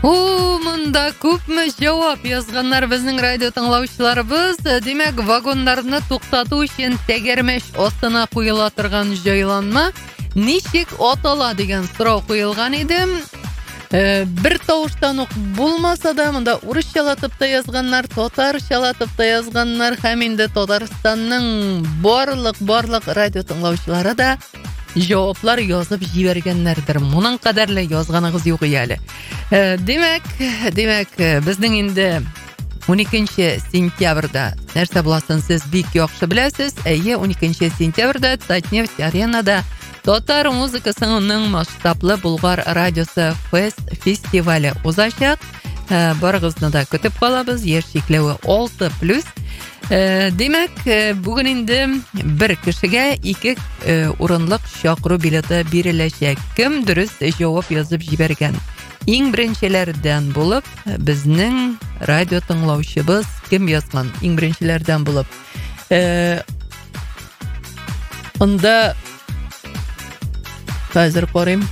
Мында көпмө жауап язганнар безнең радио тыңлаучыларыбыз. Демәк, вагоннарны туктату өчен тәгәрмәч астына куела торган җайланма ничек атала дигән сорау куелган иде. Бер тавыштан ук булмаса да, монда урысчалатып та язганнар, татарчалатып та язганнар һәм инде Татарстанның барлык радио тыңлаучылары да җаваплар язып җибәргәннәрдер. Моның кадәрле язганыгыз юк әле. Демәк, безнең инде 12 сентябрьдә нәрсә буласын сез бик яхшы беләсез. 12 сентябрьдә Татнефть аренада Татар музыкасының масштаблы Болгар радиосы фестивале узачак. Барыгызны да көтеп калабыз. Яшь чикләве 6+. Демәк, бүген инде бер кешегә 2 урынлык чакыру билеты биреләчәк. Кем дөрес җавап язып җибәргән? Иң беренчеләрдән булып безнең радио тыңлаучыбыз кем язган? Иң беренчеләрдән булып. Онда хәзер карыйм.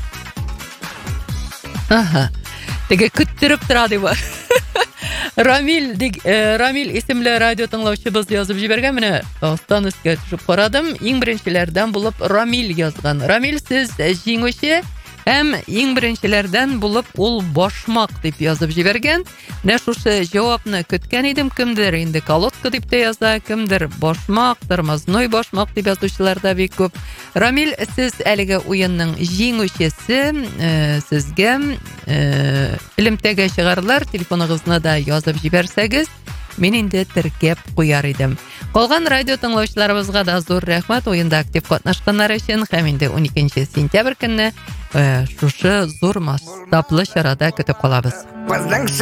Теге көттереп тора дип. Рамил исемле радио тыңлаучыбыз язып җибәргән. Менә астан өскә төшеп карадым. Иң беренчеләрдән булып Рамил язган. Рамил, сез җиңүче һәм иң беренчеләрдән булып ул башмак дип язып җибәргән. Менә шушы җавапны көткән идем. Кемдер инде колодка дип тә яза, кемдер башмак, тормозной башмак дип язучылар да бик күп. Рамил, сез әлеге уенның җиңүчесе. Сезгә элемтәгә чыгарлар. Телефоныгызны да язып җибәрсәгез, мин инде теркәп куяр идем. Калган радио тыңлаучыларыбызга да зур рәхмәт уенда актив катнашканнар өчен. Һәм инде 12 сентябрь көнне шушы зур масштаблы чарада көтеп калабыз.